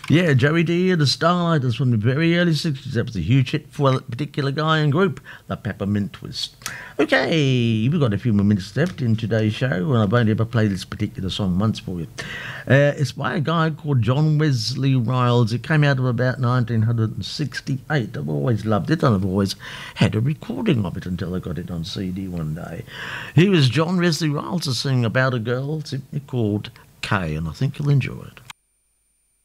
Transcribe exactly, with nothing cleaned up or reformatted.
Yeah, Joey D and the Starlighters from the very early sixties. That was a huge hit for that particular guy and group, the Peppermint Twist. Okay, we've got a few more minutes left in today's show, and I've only ever played this particular song once for you. Uh, it's by a guy called John Wesley Riles. It came out of about nineteen sixty-eight. I've always loved it, and I've always had a recording of it until I got it on C D one day. He was John Wesley Riles to sing about a girl simply called Kay, and I think you'll enjoy it.